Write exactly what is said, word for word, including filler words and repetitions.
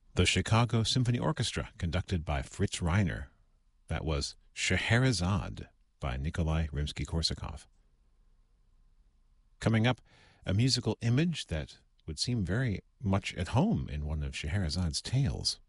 The Chicago Symphony Orchestra, conducted by Fritz Reiner. That was Scheherazade by Nikolai Rimsky-Korsakov. Coming up, a musical image that would seem very much at home in one of Scheherazade's tales.